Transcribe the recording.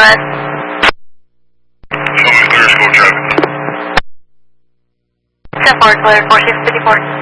ahead. Show me clear, squad traffic. 10-4, clear, 4654.